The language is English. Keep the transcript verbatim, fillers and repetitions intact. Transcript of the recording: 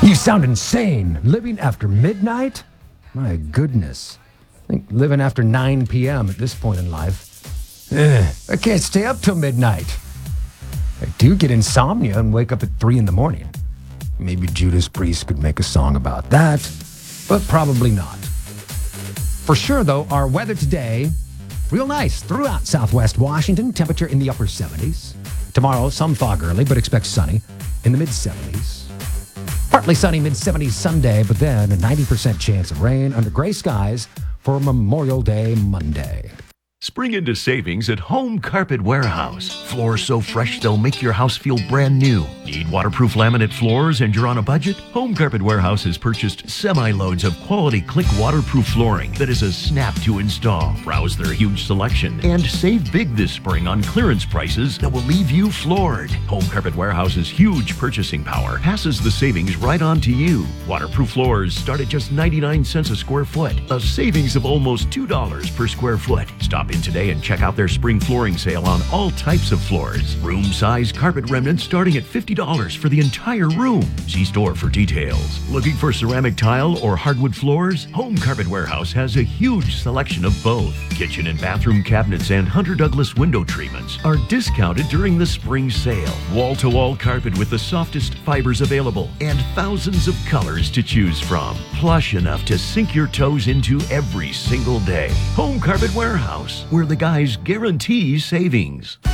You sound insane. Living after midnight? My goodness. I think living after nine p.m. at this point in life. Ugh, I can't stay up till midnight. I do get insomnia and wake up at three in the morning. Maybe Judas Priest could make a song about that, but probably not. For sure, though, our weather today, real nice throughout southwest Washington. Temperature in the upper seventies. Tomorrow, some fog early, but expect sunny in the mid-seventies. Partly sunny mid-seventies Sunday, but then a ninety percent chance of rain under gray skies for Memorial Day Monday. Spring into savings at Home Carpet Warehouse. Floors so fresh they'll make your house feel brand new. Need waterproof laminate floors and you're on a budget? Home Carpet Warehouse has purchased semi-loads of quality click waterproof flooring that is a snap to install. Browse their huge selection and save big this spring on clearance prices that will leave you floored. Home Carpet Warehouse's huge purchasing power passes the savings right on to you. Waterproof floors start at just ninety-nine cents a square foot, a savings of almost two dollars per square foot. Stop in today and check out their spring flooring sale on all types of floors. Room size carpet remnants starting at fifty dollars for the entire room. See store for details. Looking for ceramic tile or hardwood floors? Home Carpet Warehouse has a huge selection of both. Kitchen and bathroom cabinets and Hunter Douglas window treatments are discounted during the spring sale. Wall-to-wall carpet with the softest fibers available and thousands of colors to choose from. Plush enough to sink your toes into every single day. Home Carpet Warehouse, where the guys guarantee savings.